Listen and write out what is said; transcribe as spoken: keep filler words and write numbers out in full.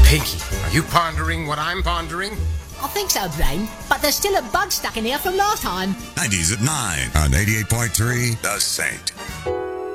Pinky, are you pondering what I'm pondering? I think so, Brain, but there's still a bug stuck in here from last time. nineties at nine on eighty-eight point three The Saint.